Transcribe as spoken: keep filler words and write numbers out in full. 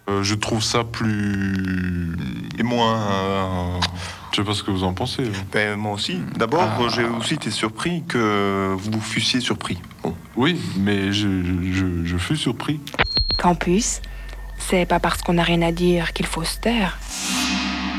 Euh, je trouve ça plus... Et moins... euh, Je sais pas ce que vous en pensez. hein. ben, moi aussi. D'abord, Ah. j'ai aussi été surpris que vous fussiez surpris. Bon. Oui, mais je, je, je fus surpris. Campus, c'est pas parce qu'on n'a rien à dire qu'il faut se taire.